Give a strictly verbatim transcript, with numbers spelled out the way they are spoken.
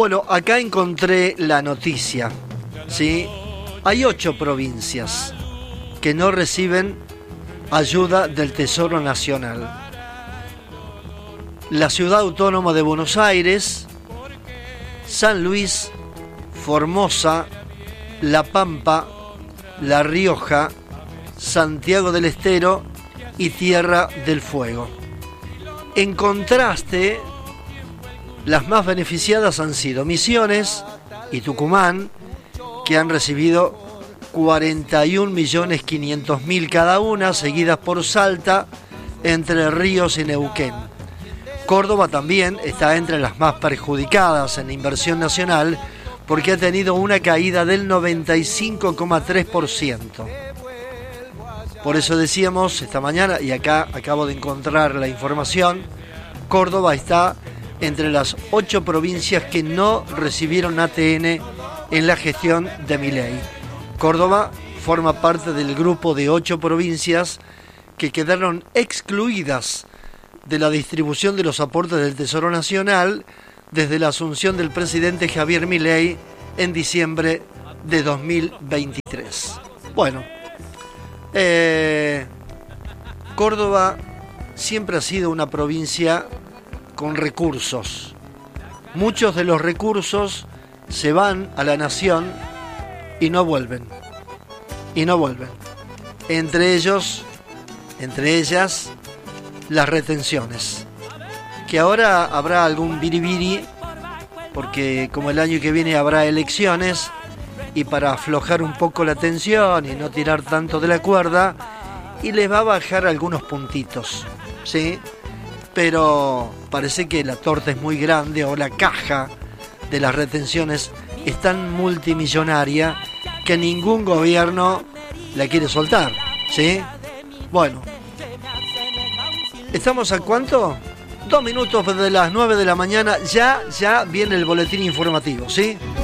Bueno, acá encontré la noticia, ¿sí? Hay ocho provincias que no reciben ayuda del Tesoro Nacional. La Ciudad Autónoma de Buenos Aires, San Luis, Formosa, La Pampa, La Rioja, Santiago del Estero y Tierra del Fuego. En contraste, las más beneficiadas han sido Misiones y Tucumán, que han recibido cuarenta y un millones quinientos mil cada una, seguidas por Salta, Entre Ríos y Neuquén. Córdoba también está entre las más perjudicadas en inversión nacional porque ha tenido una caída del noventa y cinco coma tres por ciento. Por eso decíamos esta mañana, y acá acabo de encontrar la información, Córdoba está entre las ocho provincias que no recibieron A T N en la gestión de Milei. Córdoba forma parte del grupo de ocho provincias que quedaron excluidas de la distribución de los aportes del Tesoro Nacional desde la asunción del presidente Javier Milei en diciembre de dos mil veintitrés. Bueno, eh, Córdoba siempre ha sido una provincia con recursos. Muchos de los recursos se van a la nación y no vuelven. Y no vuelven. Entre ellos, entre ellas, las retenciones. Que ahora habrá algún biribiri, porque como el año que viene habrá elecciones, y para aflojar un poco la tensión y no tirar tanto de la cuerda, y les va a bajar algunos puntitos, ¿sí? Pero parece que la torta es muy grande, o la caja de las retenciones es tan multimillonaria que ningún gobierno la quiere soltar, ¿sí? Bueno, ¿estamos a cuánto? Dos minutos de las nueve de la mañana, ya, ya viene el boletín informativo, ¿sí?